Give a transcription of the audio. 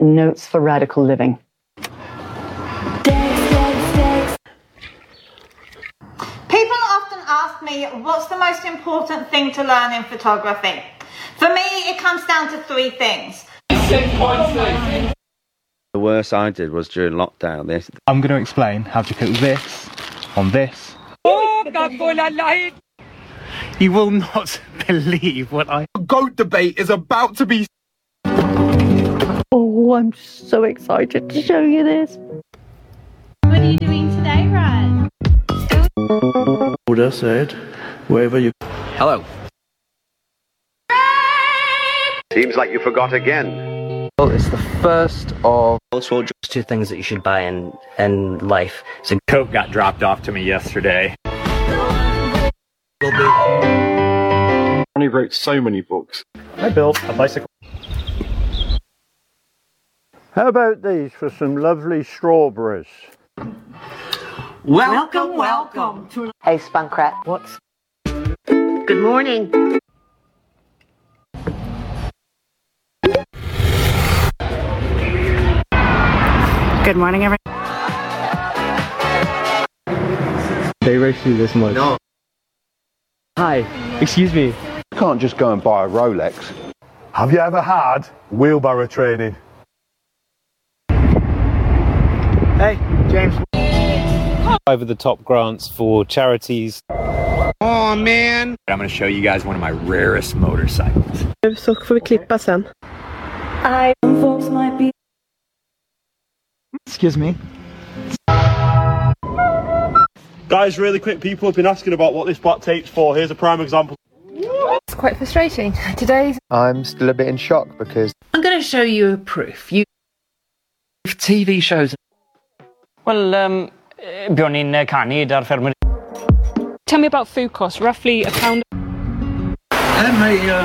Notes for Radical Living. People often ask me, what's the most important thing to learn in photography? For me, it comes down to 3 things. The worst I did was during lockdown. I'm going to explain how to cook this on this. You will not believe what I... GOAT debate is about to be... Oh, I'm so excited to show you this. What are you doing today, Ryan? Buddha said, wherever you... Hello. Seems like you forgot again. Well, it's the first of... Also, just 2 things that you should buy in life. So Coke got dropped off to me yesterday. Ronnie wrote so many books. I built a bicycle. How about these for some lovely strawberries? Welcome to... Hey, Spunkrat. What's... Good morning. Good morning, everyone. They race you this much. No. Hi, excuse me. You can't just go and buy a Rolex. Have you ever had wheelbarrow training? Hey, James. Over-the-top grants for charities. Oh, man. I'm going to show you guys one of my rarest motorcycles. Så får vi klippa sen. Folks might be... Excuse me. Guys, really quick, people have been asking about what this black tape's for. Here's a prime example. It's quite frustrating. Today's... I'm still a bit in shock because... I'm going to show you a proof. TV shows... Well, Björn in canu där färmer. Tell me about food costs. Roughly £1.